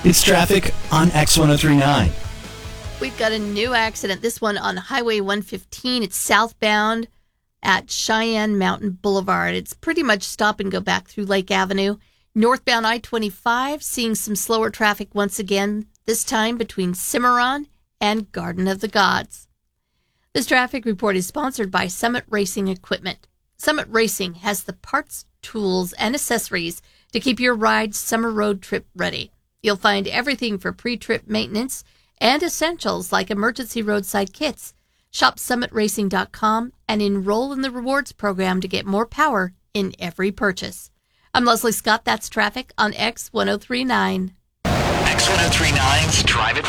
It's traffic on X1039. We've got a new accident. This one on Highway 115. It's southbound at Cheyenne Mountain Boulevard. It's pretty much stop and go back through Lake Avenue. Northbound I-25, seeing some slower traffic once again, this time between Cimarron and Garden of the Gods. This traffic report is sponsored by Summit Racing Equipment. Summit Racing has the parts, tools, and accessories to keep your ride summer road trip ready. You'll find everything for pre-trip maintenance and essentials like emergency roadside kits. Shop summitracing.com and enroll in the rewards program to get more power in every purchase. I'm Leslie Scott. That's traffic on X1039. X1039's Drive It